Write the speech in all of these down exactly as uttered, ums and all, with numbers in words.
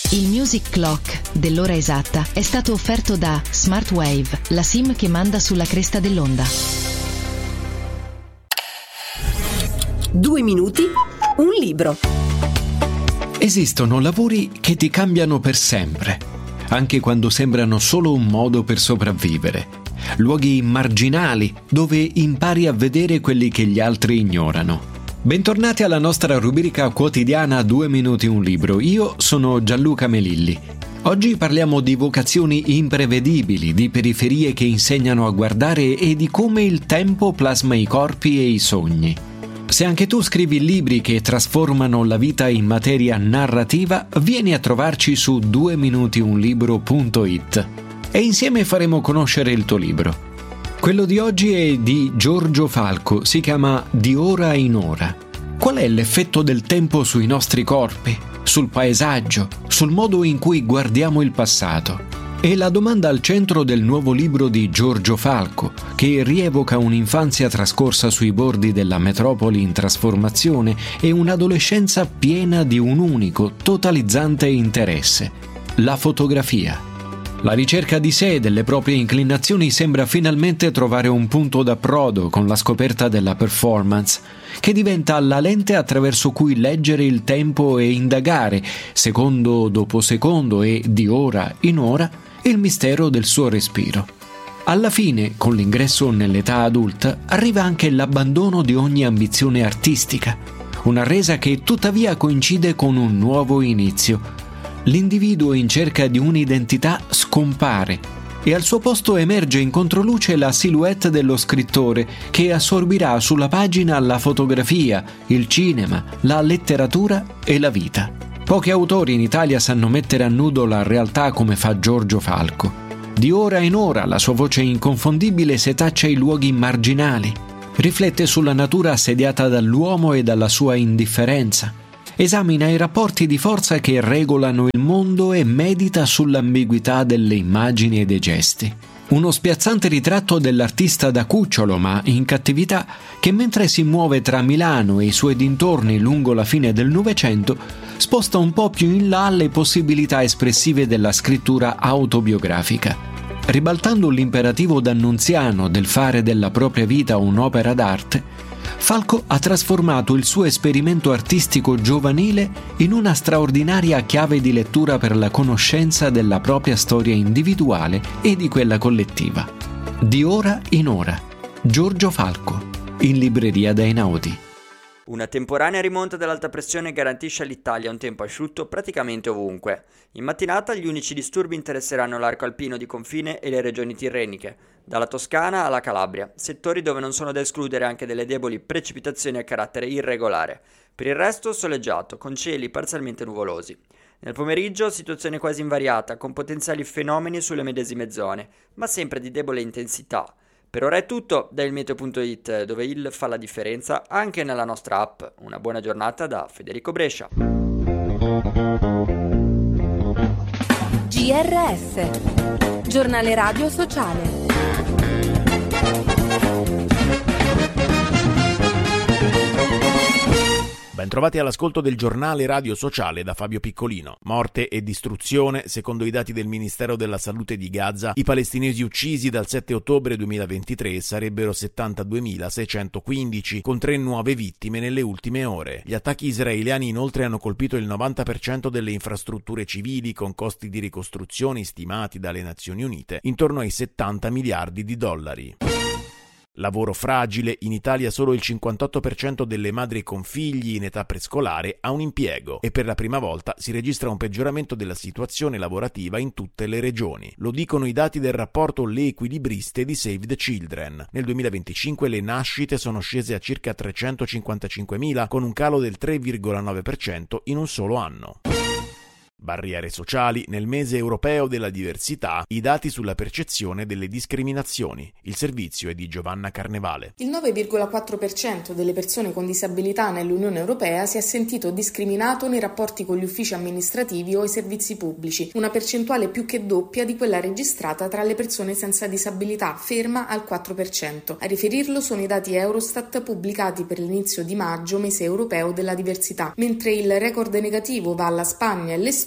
Il Music Clock dell'ora esatta è stato offerto da Smartwave, la SIM che manda sulla cresta dell'onda. Due minuti, un libro. Esistono lavori che ti cambiano per sempre, anche quando sembrano solo un modo per sopravvivere. Luoghi marginali dove impari a vedere quelli che gli altri ignorano. Bentornati alla nostra rubrica quotidiana Due minuti un libro. Io sono Gianluca Melilli. Oggi parliamo di vocazioni imprevedibili, di periferie che insegnano a guardare e di come il tempo plasma i corpi e i sogni. Se anche tu scrivi libri che trasformano la vita in materia narrativa, vieni a trovarci su due minuti un libro punto it e insieme faremo conoscere il tuo libro. Quello di oggi è di Giorgio Falco, si chiama Di ora in ora. Qual è l'effetto del tempo sui nostri corpi, sul paesaggio, sul modo in cui guardiamo il passato? È la domanda al centro del nuovo libro di Giorgio Falco, che rievoca un'infanzia trascorsa sui bordi della metropoli in trasformazione e un'adolescenza piena di un unico, totalizzante interesse: la fotografia. La ricerca di sé e delle proprie inclinazioni sembra finalmente trovare un punto d'approdo con la scoperta della performance, che diventa la lente attraverso cui leggere il tempo e indagare, secondo dopo secondo e di ora in ora, il mistero del suo respiro. Alla fine, con l'ingresso nell'età adulta, arriva anche l'abbandono di ogni ambizione artistica, una resa che tuttavia coincide con un nuovo inizio. L'individuo in cerca di un'identità scompare e al suo posto emerge in controluce la silhouette dello scrittore che assorbirà sulla pagina la fotografia, il cinema, la letteratura e la vita. Pochi autori in Italia sanno mettere a nudo la realtà come fa Giorgio Falco. Di ora in ora la sua voce inconfondibile setaccia i luoghi marginali, riflette sulla natura assediata dall'uomo e dalla sua indifferenza. Esamina i rapporti di forza che regolano il mondo e medita sull'ambiguità delle immagini e dei gesti. Uno spiazzante ritratto dell'artista da cucciolo ma in cattività che, mentre si muove tra Milano e i suoi dintorni lungo la fine del Novecento, sposta un po' più in là le possibilità espressive della scrittura autobiografica. Ribaltando l'imperativo d'Annunziano del fare della propria vita un'opera d'arte, Falco ha trasformato il suo esperimento artistico giovanile in una straordinaria chiave di lettura per la conoscenza della propria storia individuale e di quella collettiva. Di ora in ora. Giorgio Falco, in libreria da Einaudi. Una temporanea rimonta dell'alta pressione garantisce all'Italia un tempo asciutto praticamente ovunque. In mattinata gli unici disturbi interesseranno l'arco alpino di confine e le regioni tirreniche, dalla Toscana alla Calabria, settori dove non sono da escludere anche delle deboli precipitazioni a carattere irregolare. Per il resto soleggiato, con cieli parzialmente nuvolosi. Nel pomeriggio situazione quasi invariata, con potenziali fenomeni sulle medesime zone, ma sempre di debole intensità. Per ora è tutto da il meteo punto it, dove il fa la differenza anche nella nostra app. Una buona giornata da Federico Brescia. G R S, giornale radio sociale. Bentrovati all'ascolto del giornale radio sociale da Fabio Piccolino. Morte e distruzione. Secondo i dati del Ministero della Salute di Gaza, i palestinesi uccisi dal sette ottobre duemilaventitré sarebbero settantaduemilaseicentoquindici, con tre nuove vittime nelle ultime ore. Gli attacchi israeliani inoltre hanno colpito il novanta per cento delle infrastrutture civili, con costi di ricostruzione stimati dalle Nazioni Unite intorno ai settanta miliardi di dollari. Lavoro fragile. In Italia solo il cinquantotto per cento delle madri con figli in età prescolare ha un impiego e per la prima volta si registra un peggioramento della situazione lavorativa in tutte le regioni. Lo dicono i dati del rapporto Le Equilibriste di Save the Children. Nel duemilaventicinque le nascite sono scese a circa trecentocinquantacinquemila, con un calo del tre virgola nove per cento in un solo anno. Barriere sociali. Nel mese europeo della diversità, i dati sulla percezione delle discriminazioni. Il servizio è di Giovanna Carnevale. Il nove virgola quattro per cento delle persone con disabilità nell'Unione Europea si è sentito discriminato nei rapporti con gli uffici amministrativi o i servizi pubblici, una percentuale più che doppia di quella registrata tra le persone senza disabilità, ferma al quattro per cento. A riferirlo sono i dati Eurostat pubblicati per l'inizio di maggio, mese europeo della diversità, mentre il record negativo va alla Spagna e all'Estonia,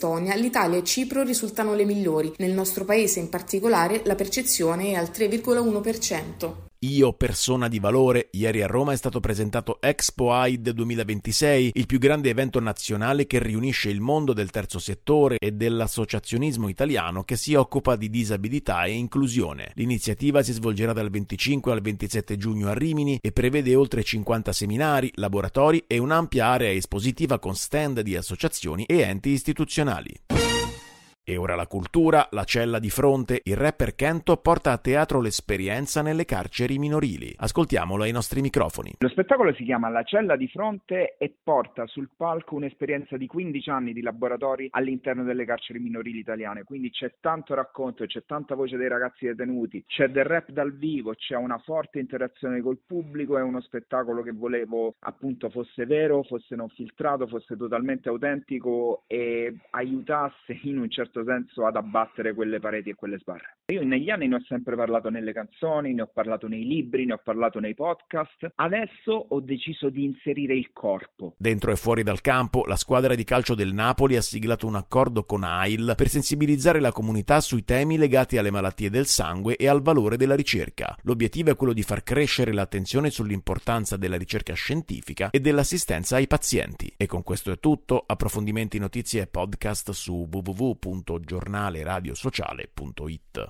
l'Estonia, l'Italia e Cipro risultano le migliori. Nel nostro paese in particolare la percezione è al tre virgola uno per cento. Io, persona di valore, ieri a Roma è stato presentato Expo A I D duemilaventisei, il più grande evento nazionale che riunisce il mondo del terzo settore e dell'associazionismo italiano che si occupa di disabilità e inclusione. L'iniziativa si svolgerà dal venticinque al ventisette giugno a Rimini e prevede oltre cinquanta seminari, laboratori e un'ampia area espositiva con stand di associazioni e enti istituzionali. E ora la cultura, la cella di fronte, il rapper Kento porta a teatro l'esperienza nelle carceri minorili. Ascoltiamolo ai nostri microfoni. Lo spettacolo si chiama La cella di fronte e porta sul palco un'esperienza di quindici anni di laboratori all'interno delle carceri minorili italiane, quindi c'è tanto racconto, c'è tanta voce dei ragazzi detenuti, c'è del rap dal vivo, c'è una forte interazione col pubblico, è uno spettacolo che volevo appunto fosse vero, fosse non filtrato, fosse totalmente autentico e aiutasse in un certo senso ad abbattere quelle pareti e quelle sbarre. Io negli anni ne ho sempre parlato nelle canzoni, ne ho parlato nei libri, ne ho parlato nei podcast. Adesso ho deciso di inserire il corpo. Dentro e fuori dal campo, la squadra di calcio del Napoli ha siglato un accordo con A I L per sensibilizzare la comunità sui temi legati alle malattie del sangue e al valore della ricerca. L'obiettivo è quello di far crescere l'attenzione sull'importanza della ricerca scientifica e dell'assistenza ai pazienti. E con questo è tutto. Approfondimenti, notizie e podcast su w w w punto giornale radio sociale punto i t.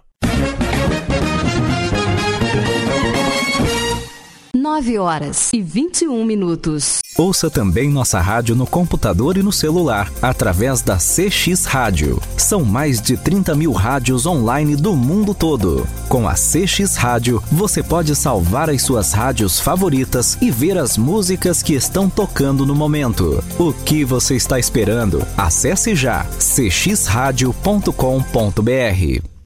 nove horas e vinte e um minutos. Ouça também nossa rádio no computador e no celular, através da C X Rádio. São mais de trinta mil rádios online do mundo todo. Com a C X Rádio, você pode salvar as suas rádios favoritas e ver as músicas que estão tocando no momento. O que você está esperando? Acesse já c x radio ponto com ponto b r.